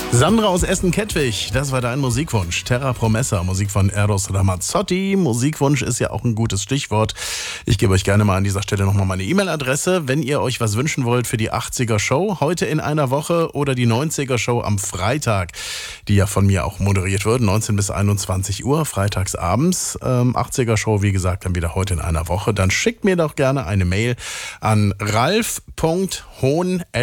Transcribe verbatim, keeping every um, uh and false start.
Sandra aus Essen-Kettwig, das war dein Musikwunsch. Terra Promessa, Musik von Eros Ramazzotti. Musikwunsch ist ja auch ein gutes Stichwort. Ich gebe euch gerne mal an dieser Stelle nochmal meine E-Mail-Adresse, wenn ihr euch was wünschen wollt für die achtziger-Show heute in einer Woche oder die neunziger-Show am Freitag, die ja von mir auch moderiert wird, neunzehn bis einundzwanzig Uhr, freitags abends. Ähm, achtziger-Show, wie gesagt, dann wieder heute in einer Woche. Dann schickt mir doch gerne eine Mail an ralf punkt hohn